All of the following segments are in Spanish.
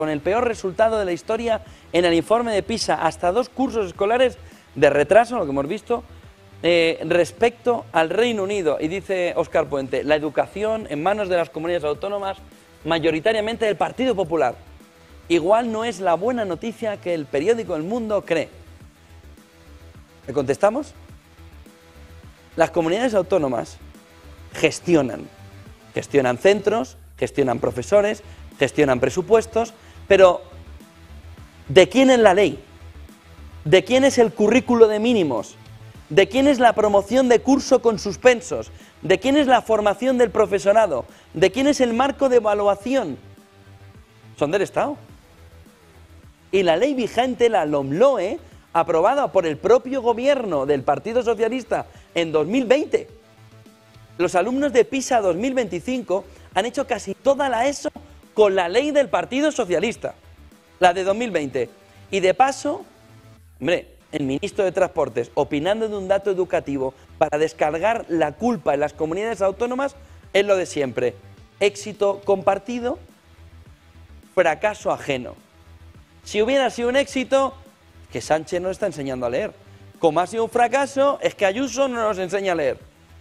con el peor resultado de la historia en el informe de PISA, hasta 2 cursos escolares de retraso, lo que hemos visto, respecto al Reino Unido. Y dice Óscar Puente, la educación en manos de las comunidades autónomas, mayoritariamente del Partido Popular. Igual no es la buena noticia que el periódico El Mundo cree. ¿Le contestamos? Las comunidades autónomas gestionan centros, gestionan profesores, gestionan presupuestos, pero ¿de quién es la ley? ¿De quién es el currículo de mínimos? ¿De quién es la promoción de curso con suspensos? ¿De quién es la formación del profesorado? ¿De quién es el marco de evaluación? Son del Estado. Y la ley vigente, la LOMLOE, aprobada por el propio gobierno del Partido Socialista en 2020. Los alumnos de PISA 2025 han hecho casi toda la ESO con la ley del Partido Socialista, la de 2020. Y de paso, hombre, el ministro de Transportes, opinando de un dato educativo para descargar la culpa en las comunidades autónomas, es lo de siempre. Éxito compartido, fracaso ajeno. Si hubiera sido un éxito, que Sánchez nos está enseñando a leer. Como ha sido un fracaso, es que Ayuso no nos enseña a leer.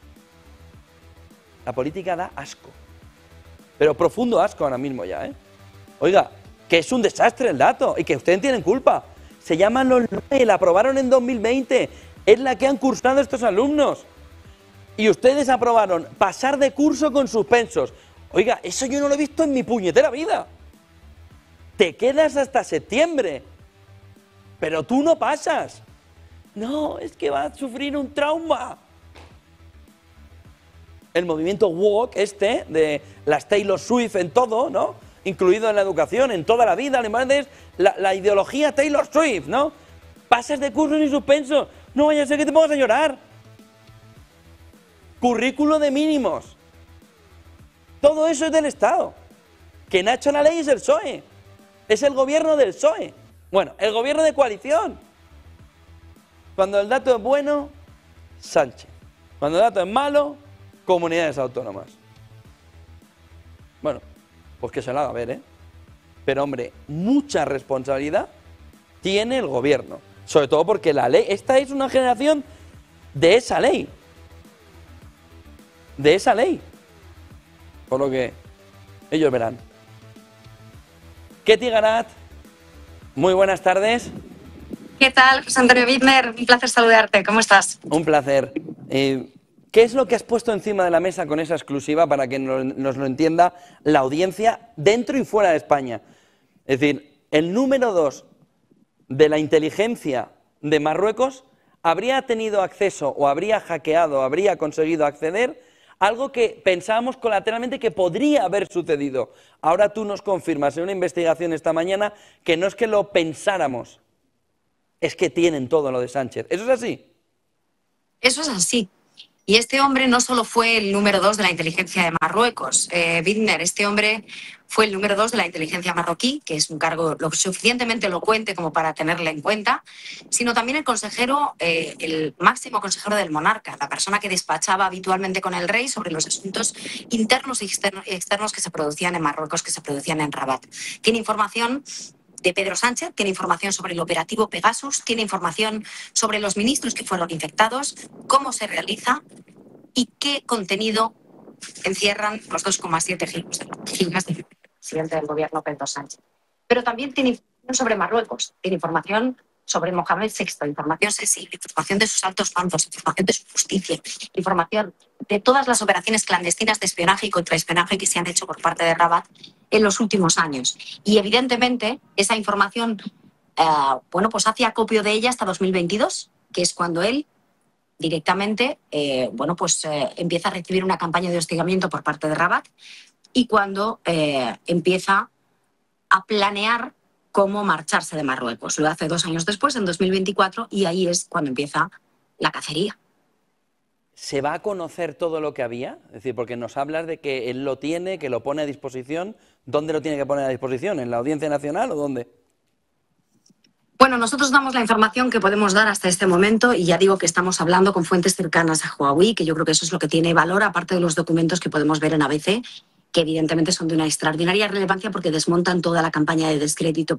La política da asco. Pero profundo asco ahora mismo ya, ¿eh? Oiga, que es un desastre el dato y que ustedes tienen culpa. Se llama LOMLOE, la aprobaron en 2020. Es la que han cursado estos alumnos. Y ustedes aprobaron pasar de curso con suspensos. Oiga, eso yo no lo he visto en mi puñetera vida. Te quedas hasta septiembre, pero tú no pasas. No, es que va a sufrir un trauma. El movimiento woke de las Taylor Swift en todo, ¿no? Incluido en la educación, en toda la vida, es la ideología Taylor Swift, ¿no? Pasas de cursos y suspensos, no vaya a ser que te pongas a llorar. Currículo de mínimos. Todo eso es del Estado. Quien ha hecho la ley es el PSOE. Es el gobierno del PSOE. Bueno, el gobierno de coalición. Cuando el dato es bueno, Sánchez. Cuando el dato es malo, comunidades autónomas. Bueno, pues que se lo haga ver, ¿eh? Pero, hombre, mucha responsabilidad tiene el gobierno. Sobre todo porque la ley, esta es una generación de esa ley. De esa ley. Por lo que ellos verán. Ketty Garat, muy buenas tardes. ¿Qué tal, José Antonio Bittner? Un placer saludarte. ¿Cómo estás? Un placer. ¿Qué es lo que has puesto encima de la mesa con esa exclusiva para que nos lo entienda la audiencia dentro y fuera de España? Es decir, el número 2 de la inteligencia de Marruecos habría tenido acceso o habría hackeado, habría conseguido acceder a algo que pensábamos colateralmente que podría haber sucedido. Ahora tú nos confirmas en una investigación esta mañana que no es que lo pensáramos, es que tienen todo lo de Sánchez. ¿Eso es así? Eso es así. Y este hombre no solo fue el número 2 de la inteligencia de Marruecos, Bittner, este hombre fue el número 2 de la inteligencia marroquí, que es un cargo lo suficientemente elocuente como para tenerle en cuenta, sino también el consejero, el máximo consejero del monarca, la persona que despachaba habitualmente con el rey sobre los asuntos internos y externos que se producían en Marruecos, que se producían en Rabat. Tiene información de Pedro Sánchez, tiene información sobre el operativo Pegasus, tiene información sobre los ministros que fueron infectados, cómo se realiza y qué contenido encierran los 2,7 gigas del presidente del gobierno, Pedro Sánchez. Pero también tiene información sobre Marruecos, tiene información sobre Mohamed VI, información sensible, información de sus altos mandos, información de su justicia, información de todas las operaciones clandestinas de espionaje y contraespionaje que se han hecho por parte de Rabat en los últimos años. Y evidentemente esa información, pues hace acopio de ella hasta 2022, que es cuando él directamente empieza a recibir una campaña de hostigamiento por parte de Rabat y cuando empieza a planear cómo marcharse de Marruecos. Lo hace 2 años después, en 2024, y ahí es cuando empieza la cacería. ¿Se va a conocer todo lo que había? Es decir, porque nos hablas de que él lo tiene, que lo pone a disposición. ¿Dónde lo tiene que poner a disposición? ¿En la Audiencia Nacional o dónde? Bueno, nosotros damos la información que podemos dar hasta este momento y ya digo que estamos hablando con fuentes cercanas a Huawei, que yo creo que eso es lo que tiene valor, aparte de los documentos que podemos ver en ABC que evidentemente son de una extraordinaria relevancia porque desmontan toda la campaña de descrédito